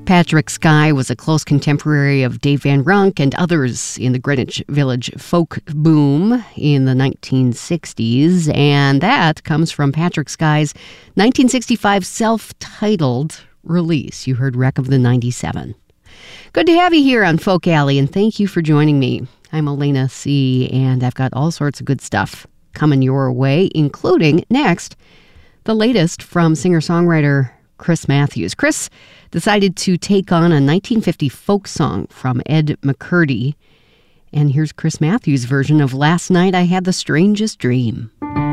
Patrick Sky was a close contemporary of Dave Van Ronk and others in the Greenwich Village folk boom in the 1960s, and that comes from Patrick Sky's 1965 self-titled release. You heard Wreck of the 97. Good to have you here on Folk Alley, and thank you for joining me. I'm Elena C., and I've got all sorts of good stuff coming your way, including next, the latest from singer-songwriter Chris Matthews. Chris decided to take on a 1950 folk song from Ed McCurdy. And here's Chris Matthews' version of Last Night I Had the Strangest Dream.